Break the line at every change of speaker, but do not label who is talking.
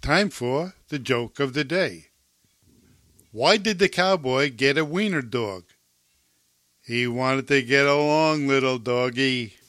time for the joke of the day. Why did the cowboy get a wiener dog? He wanted to get along, little doggy.